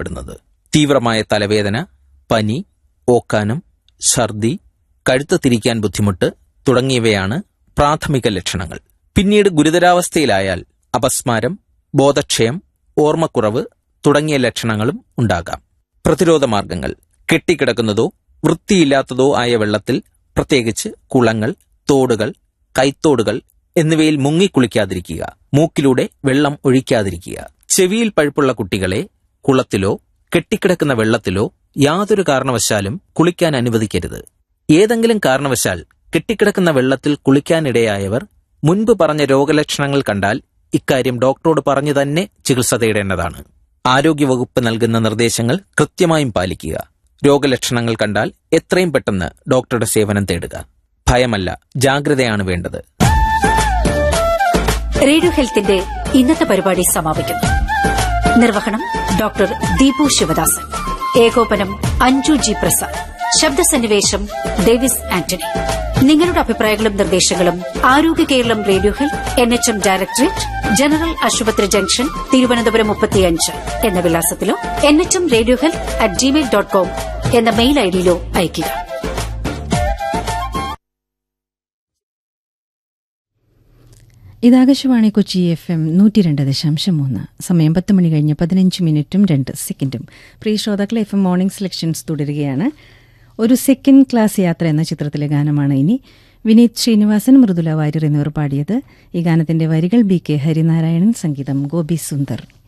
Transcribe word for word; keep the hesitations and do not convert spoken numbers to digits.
കാണപ്പെടുന്നത്. തീവ്രമായ തലവേദന, പനി, ഓക്കാനം, ഛർദി, കഴുത്ത് തിരിക്കാൻ ബുദ്ധിമുട്ട് തുടങ്ങിയവയാണ് പ്രാഥമിക ലക്ഷണങ്ങൾ. പിന്നീട് ഗുരുതരാവസ്ഥയിലായാൽ അപസ്മാരം, ബോധക്ഷയം, ഓർമ്മക്കുറവ് തുടങ്ങിയ ലക്ഷണങ്ങളും ഉണ്ടാകാം. പ്രതിരോധ മാർഗങ്ങൾ: കെട്ടിക്കിടക്കുന്നതോ വൃത്തിയില്ലാത്തതോ ആയ വെള്ളത്തിൽ, പ്രത്യേകിച്ച് കുളങ്ങൾ, തോടുകൾ, കൈത്തോടുകൾ എന്നിവയിൽ മുങ്ങിക്കുളിക്കാതിരിക്കുക. മൂക്കിലൂടെ വെള്ളം ഒഴിക്കാതിരിക്കുക. ചെവിയിൽ പഴുപ്പുള്ള കുട്ടികളെ കുളത്തിലോ കെട്ടിക്കിടക്കുന്ന വെള്ളത്തിലോ യാതൊരു കാരണവശാലും കുളിക്കാൻ അനുവദിക്കരുത്. ഏതെങ്കിലും കാരണവശാൽ കെട്ടിക്കിടക്കുന്ന വെള്ളത്തിൽ കുളിക്കാനിടയായവർ മുൻപ് പറഞ്ഞ രോഗലക്ഷണങ്ങൾ കണ്ടാൽ ഇക്കാര്യം ഡോക്ടറോട് പറഞ്ഞു തന്നെ ചികിത്സ തേടേണ്ടതാണ്. ആരോഗ്യവകുപ്പ് നൽകുന്ന നിർദ്ദേശങ്ങൾ കൃത്യമായും പാലിക്കുക. രോഗലക്ഷണങ്ങൾ കണ്ടാൽ എത്രയും പെട്ടെന്ന് ഡോക്ടറുടെ സേവനം തേടുക. ഭയമല്ല, ജാഗ്രതയാണ് വേണ്ടത്. റേഡിയോ ഹെൽത്തിന്റെ ഇന്നത്തെ പരിപാടി സമാപിക്കുന്നു. നിർവഹണം ഡോക്ടർ ദീപു ശിവദാസൻ. ഏകോപനം അഞ്ജു ജി പ്രസാദ്. ശബ്ദസന്നിവേശം ഡേവിസ് ആന്റണി. നിങ്ങളുടെ അഭിപ്രായങ്ങളും നിർദ്ദേശങ്ങളും ആരോഗ്യ Keralam radio health, N H M directorate, general ആശുപത്രി ജംഗ്ഷൻ, തിരുവനന്തപുരം മുപ്പത്തിയഞ്ച് എന്ന വിലാസത്തിലോ N H M radio health at Gmail dot com എന്ന മെയിൽ ഐഡിയിലോ അയയ്ക്കുക. ഇത് ആകാശവാണി കൊച്ചി എഫ് എം നൂറ്റി രണ്ട് ദശാംശം മൂന്ന്. സമയം പത്ത് മണി കഴിഞ്ഞ് പതിനഞ്ച് മിനിറ്റും രണ്ട് സെക്കൻഡും. പ്രിയ ശ്രോതാക്കളെ, എഫ് എം മോർണിംഗ് സെലക്ഷൻസ് തുടരുകയാണ്. ഒരു സെക്കൻഡ് ക്ലാസ് യാത്ര എന്ന ചിത്രത്തിലെ ഗാനമാണ് ഇനി. വിനീത് ശ്രീനിവാസൻ, മൃദുല വാര്യർ എന്നിവർ പാടിയത്. ഈ ഗാനത്തിന്റെ വരികൾ ബി കെ ഹരിനാരായണൻ, സംഗീതം ഗോപി സുന്ദർ.